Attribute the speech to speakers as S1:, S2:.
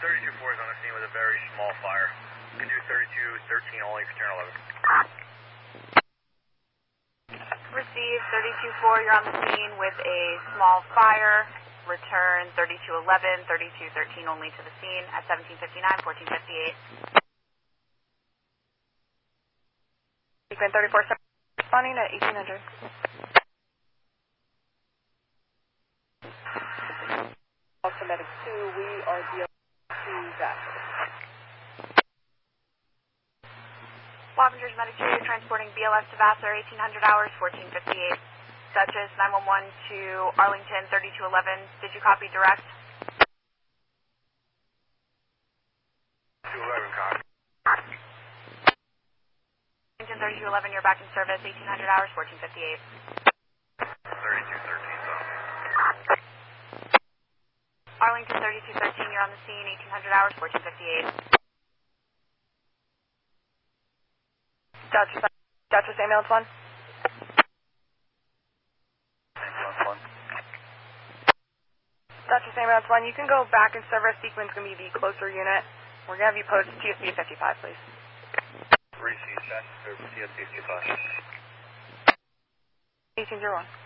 S1: 32-4 is on the scene with a very small fire. You can do 32-13 only for turn 11.
S2: Receive 32-4, you're on the scene with a small fire. Return 32-11, 32-13 only to the scene at 17:59, 14:58.
S3: Sequence 34, responding at 1800.
S4: Also Medic 2, we are DL 2 Vassar.
S2: Wavenger's Medic 2, transporting BLS to Vassar, 1800 hours, 14:58. Duchess 911 to Arlington 3211. Did you copy direct?
S1: 211 copy.
S2: Arlington 3211, you're back in service, 1800 hours, 14:58.
S1: 3213.
S2: Arlington 3213, you're on the scene, 1800 hours, 14:58.
S3: Duchess ambulance 1. Duchess ambulance 1, you can go back in service. Sequence going to be the closer unit. We're going to have you post TSP 55, please.
S1: Receive, TSP 55.
S3: 1801.